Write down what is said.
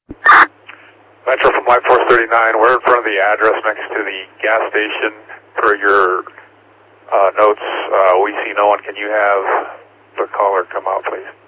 Metro from Line 439, we're in front of the address next to the gas station. Per your notes, we see no one. Can you have the caller come out, please?